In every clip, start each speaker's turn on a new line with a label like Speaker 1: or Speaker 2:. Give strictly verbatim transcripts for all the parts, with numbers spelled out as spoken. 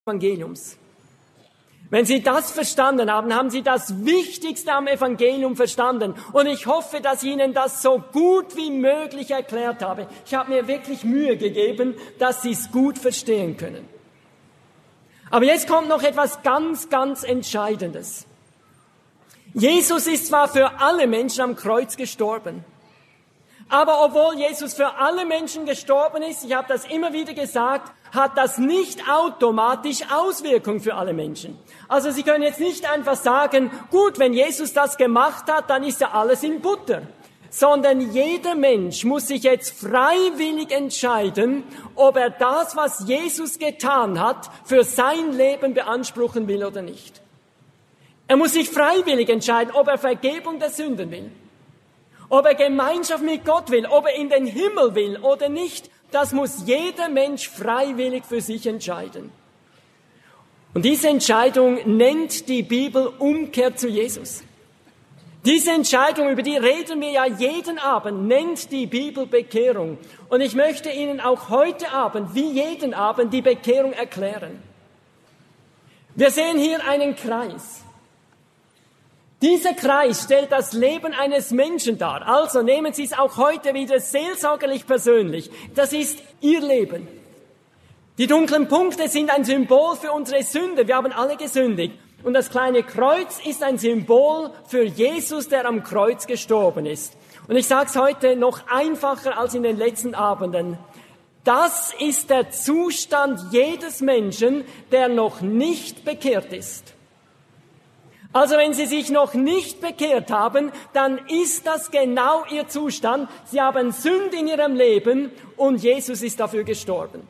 Speaker 1: Evangeliums. Wenn Sie das verstanden haben, haben Sie das Wichtigste am Evangelium verstanden. Und ich hoffe, dass ich Ihnen das so gut wie möglich erklärt habe. Ich habe mir wirklich Mühe gegeben, dass Sie es gut verstehen können. Aber jetzt kommt noch etwas ganz, ganz Entscheidendes. Jesus ist zwar für alle Menschen am Kreuz gestorben, aber obwohl Jesus für alle Menschen gestorben ist, ich habe das immer wieder gesagt, hat das nicht automatisch Auswirkungen für alle Menschen. Also Sie können jetzt nicht einfach sagen, gut, wenn Jesus das gemacht hat, dann ist ja alles in Butter. Sondern jeder Mensch muss sich jetzt freiwillig entscheiden, ob er das, was Jesus getan hat, für sein Leben beanspruchen will oder nicht. Er muss sich freiwillig entscheiden, ob er Vergebung der Sünden will, ob er Gemeinschaft mit Gott will, ob er in den Himmel will oder nicht. Das muss jeder Mensch freiwillig für sich entscheiden. Und diese Entscheidung nennt die Bibel Umkehr zu Jesus. Diese Entscheidung, über die reden wir ja jeden Abend, nennt die Bibel Bekehrung. Und ich möchte Ihnen auch heute Abend, wie jeden Abend, die Bekehrung erklären. Wir sehen hier einen Kreis. Dieser Kreis stellt das Leben eines Menschen dar. Also nehmen Sie es auch heute wieder seelsorgerlich persönlich. Das ist Ihr Leben. Die dunklen Punkte sind ein Symbol für unsere Sünde. Wir haben alle gesündigt. Und das kleine Kreuz ist ein Symbol für Jesus, der am Kreuz gestorben ist. Und ich sage es heute noch einfacher als in den letzten Abenden. Das ist der Zustand jedes Menschen, der noch nicht bekehrt ist. Also wenn Sie sich noch nicht bekehrt haben, dann ist das genau Ihr Zustand. Sie haben Sünde in Ihrem Leben und Jesus ist dafür gestorben.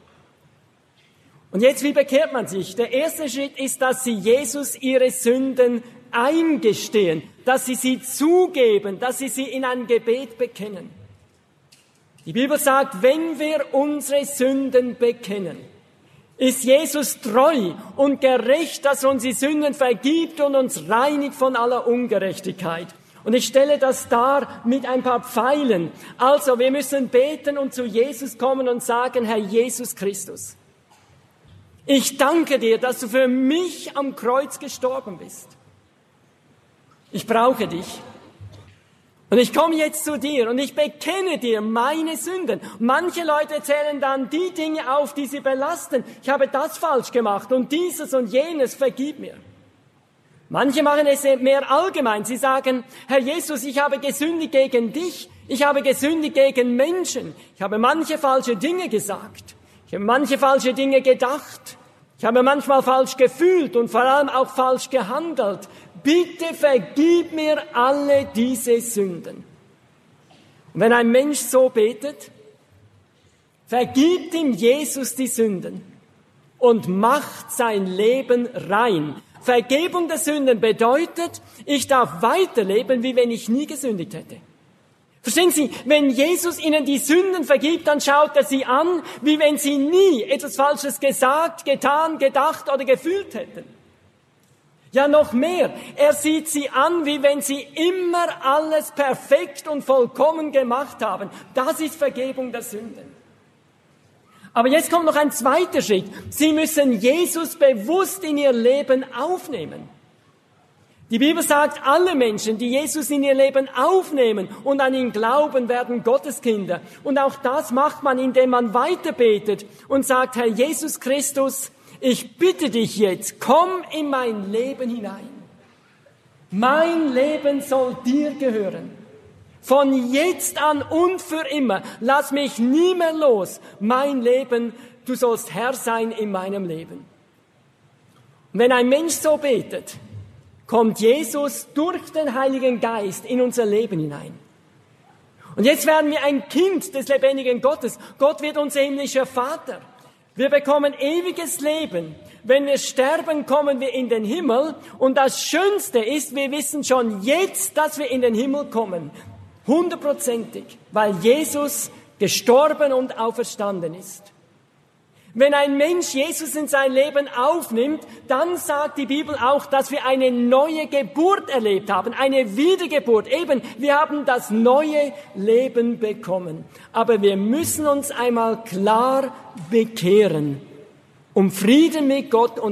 Speaker 1: Und jetzt, wie bekehrt man sich? Der erste Schritt ist, dass Sie Jesus Ihre Sünden eingestehen, dass Sie sie zugeben, dass Sie sie in ein Gebet bekennen. Die Bibel sagt, wenn wir unsere Sünden bekennen, ist Jesus treu und gerecht, dass er uns die Sünden vergibt und uns reinigt von aller Ungerechtigkeit. Und ich stelle das dar mit ein paar Pfeilen. Also, wir müssen beten und zu Jesus kommen und sagen, Herr Jesus Christus, ich danke dir, dass du für mich am Kreuz gestorben bist. Ich brauche dich. Und ich komme jetzt zu dir und ich bekenne dir meine Sünden. Manche Leute zählen dann die Dinge auf, die sie belasten. Ich habe das falsch gemacht und dieses und jenes, vergib mir. Manche machen es mehr allgemein. Sie sagen, Herr Jesus, ich habe gesündigt gegen dich. Ich habe gesündigt gegen Menschen. Ich habe manche falsche Dinge gesagt. Ich habe manche falsche Dinge gedacht. Ich habe manchmal falsch gefühlt und vor allem auch falsch gehandelt. Bitte vergib mir alle diese Sünden. Und wenn ein Mensch so betet, vergibt ihm Jesus die Sünden und macht sein Leben rein. Vergebung der Sünden bedeutet, ich darf weiterleben, wie wenn ich nie gesündigt hätte. Verstehen Sie, wenn Jesus Ihnen die Sünden vergibt, dann schaut er Sie an, wie wenn Sie nie etwas Falsches gesagt, getan, gedacht oder gefühlt hätten. Ja, noch mehr. Er sieht Sie an, wie wenn Sie immer alles perfekt und vollkommen gemacht haben. Das ist Vergebung der Sünden. Aber jetzt kommt noch ein zweiter Schritt. Sie müssen Jesus bewusst in Ihr Leben aufnehmen. Die Bibel sagt, alle Menschen, die Jesus in ihr Leben aufnehmen und an ihn glauben, werden Gotteskinder. Und auch das macht man, indem man weiterbetet und sagt, Herr Jesus Christus, ich bitte dich jetzt, komm in mein Leben hinein. Mein Leben soll dir gehören. Von jetzt an und für immer. Lass mich nie mehr los. Mein Leben, du sollst Herr sein in meinem Leben. Und wenn ein Mensch so betet, kommt Jesus durch den Heiligen Geist in unser Leben hinein. Und jetzt werden wir ein Kind des lebendigen Gottes. Gott wird unser himmlischer Vater. Wir bekommen ewiges Leben. Wenn wir sterben, kommen wir in den Himmel. Und das Schönste ist, wir wissen schon jetzt, dass wir in den Himmel kommen. Hundertprozentig. Weil Jesus gestorben und auferstanden ist. Wenn ein Mensch Jesus in sein Leben aufnimmt, dann sagt die Bibel auch, dass wir eine neue Geburt erlebt haben, eine Wiedergeburt. Eben, wir haben das neue Leben bekommen. Aber wir müssen uns einmal klar bekehren. um Frieden mit Gott und